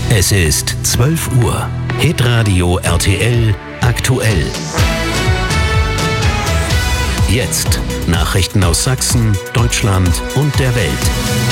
Es ist 12 Uhr. Hitradio RTL aktuell. Jetzt Nachrichten aus Sachsen, Deutschland und der Welt.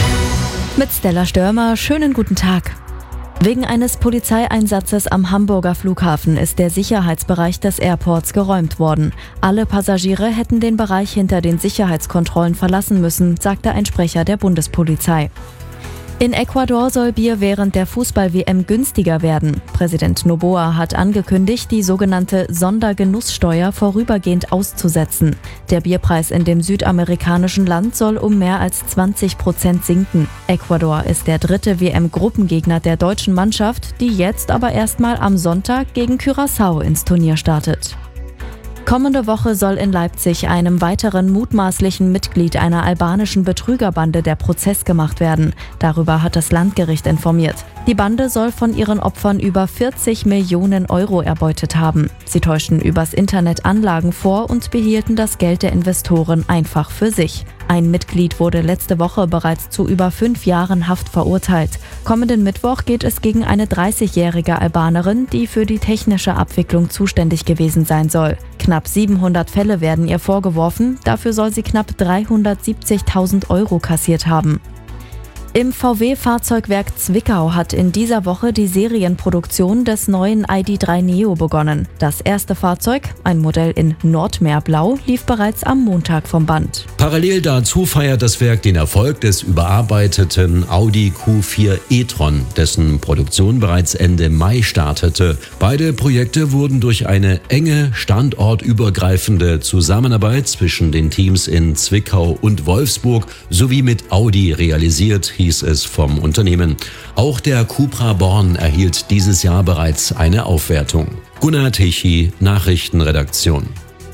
Mit Stella Störmer, schönen guten Tag. Wegen eines Polizeieinsatzes am Hamburger Flughafen ist der Sicherheitsbereich des Airports geräumt worden. Alle Passagiere hätten den Bereich hinter den Sicherheitskontrollen verlassen müssen, sagte ein Sprecher der Bundespolizei. In Ecuador soll Bier während der Fußball-WM günstiger werden. Präsident Noboa hat angekündigt, die sogenannte Sondergenusssteuer vorübergehend auszusetzen. Der Bierpreis in dem südamerikanischen Land soll um mehr als 20% sinken. Ecuador ist der dritte WM-Gruppengegner der deutschen Mannschaft, die jetzt aber erstmal am Sonntag gegen Curaçao ins Turnier startet. Kommende Woche soll in Leipzig einem weiteren mutmaßlichen Mitglied einer albanischen Betrügerbande der Prozess gemacht werden. Darüber hat das Landgericht informiert. Die Bande soll von ihren Opfern über 40 Millionen Euro erbeutet haben. Sie täuschten übers Internet Anlagen vor und behielten das Geld der Investoren einfach für sich. Ein Mitglied wurde letzte Woche bereits zu über 5 Jahren Haft verurteilt. Kommenden Mittwoch geht es gegen eine 30-jährige Albanerin, die für die technische Abwicklung zuständig gewesen sein soll. Knapp 700 Fälle werden ihr vorgeworfen, dafür soll sie knapp 370.000 Euro kassiert haben. Im VW-Fahrzeugwerk Zwickau hat in dieser Woche die Serienproduktion des neuen ID.3 Neo begonnen. Das erste Fahrzeug, ein Modell in Nordmeerblau, lief bereits am Montag vom Band. Parallel dazu feiert das Werk den Erfolg des überarbeiteten Audi Q4 e-tron, dessen Produktion bereits Ende Mai startete. Beide Projekte wurden durch eine enge, standortübergreifende Zusammenarbeit zwischen den Teams in Zwickau und Wolfsburg sowie mit Audi realisiert, hieß es vom Unternehmen. Auch der Cupra Born erhielt dieses Jahr bereits eine Aufwertung. Gunnar Tichy, Nachrichtenredaktion.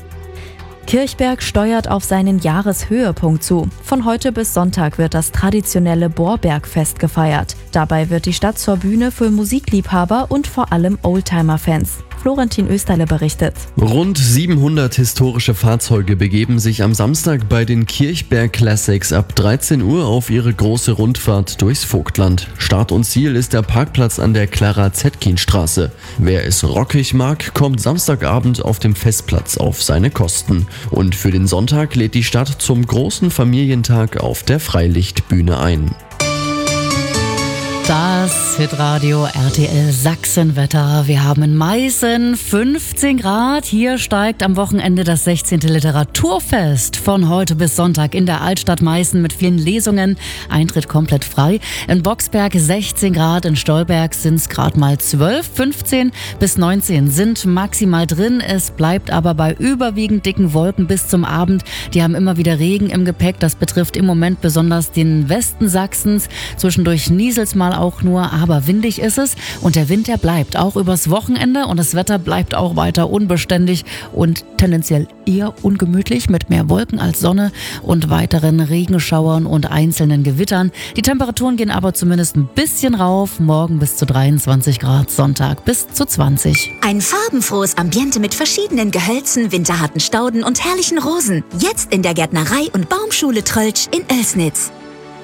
Kirchberg steuert auf seinen Jahreshöhepunkt zu. Von heute bis Sonntag wird das traditionelle Bohrbergfest gefeiert. Dabei wird die Stadt zur Bühne für Musikliebhaber und vor allem Oldtimer-Fans. Florentin Österle berichtet. Rund 700 historische Fahrzeuge begeben sich am Samstag bei den Kirchberg Classics ab 13 Uhr auf ihre große Rundfahrt durchs Vogtland. Start und Ziel ist der Parkplatz an der Clara-Zetkin-Straße. Wer es rockig mag, kommt Samstagabend auf dem Festplatz auf seine Kosten. Und für den Sonntag lädt die Stadt zum großen Familientag auf der Freilichtbühne ein. Das Hitradio RTL Sachsenwetter. Wir haben in Meißen 15 Grad. Hier steigt am Wochenende das 16. Literaturfest von heute bis Sonntag in der Altstadt Meißen mit vielen Lesungen. Eintritt komplett frei. In Boxberg 16 Grad, in Stolberg sind es gerade mal 12. 15 bis 19 sind maximal drin. Es bleibt aber bei überwiegend dicken Wolken bis zum Abend. Die haben immer wieder Regen im Gepäck. Das betrifft im Moment besonders den Westen Sachsens. Zwischendurch nieselt's mal auch nur, aber windig ist es und der Wind, der bleibt auch übers Wochenende und das Wetter bleibt auch weiter unbeständig und tendenziell eher ungemütlich mit mehr Wolken als Sonne und weiteren Regenschauern und einzelnen Gewittern. Die Temperaturen gehen aber zumindest ein bisschen rauf, morgen bis zu 23 Grad, Sonntag bis zu 20. Ein farbenfrohes Ambiente mit verschiedenen Gehölzen, winterharten Stauden und herrlichen Rosen. Jetzt in der Gärtnerei und Baumschule Tröltsch in Oelsnitz.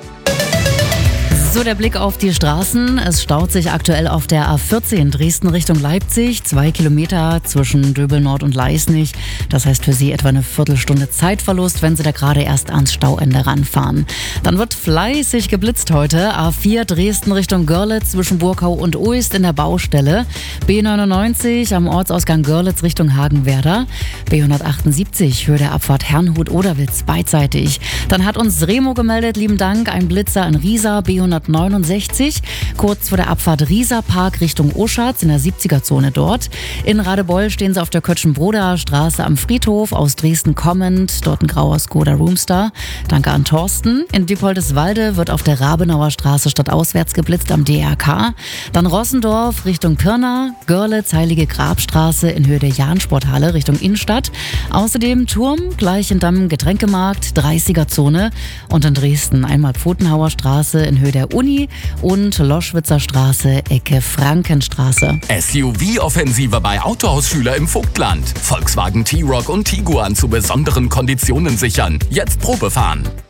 So, der Blick auf die Straßen. Es staut sich aktuell auf der A14 Dresden Richtung Leipzig. 2 Kilometer zwischen Döbel Nord und Leisnig. Das heißt für Sie etwa eine Viertelstunde Zeitverlust, wenn Sie da gerade erst ans Stauende ranfahren. Dann wird fleißig geblitzt heute. A4 Dresden Richtung Görlitz zwischen Burkau und Oist in der Baustelle. B99 am Ortsausgang Görlitz Richtung Hagenwerder. B178 Höhe der Abfahrt Herrnhut-Oderwitz beidseitig. Dann hat uns Remo gemeldet, lieben Dank, ein Blitzer in Riesa, B169, kurz vor der Abfahrt Rieser Park Richtung Oschatz in der 70er-Zone dort. In Radebeul stehen sie auf der Kötschenbroder Straße am Friedhof, aus Dresden kommend, dort ein grauer Skoda Roomster. Danke an Thorsten. In Diepoldeswalde wird auf der Rabenauer Straße stadtauswärts geblitzt am DRK. Dann Rossendorf Richtung Pirna, Görlitz Heilige Grabstraße in Höhe der Jahnsporthalle Richtung Innenstadt. Außerdem Turm, Gleichendamm Getränkemarkt, 30er-Zone und in Dresden einmal Pfotenhauer Straße in Höhe der Uni und Loschwitzer Straße, Ecke Frankenstraße. SUV-Offensive bei Autohausschüler im Vogtland. Volkswagen T-Roc und Tiguan zu besonderen Konditionen sichern. Jetzt Probefahren.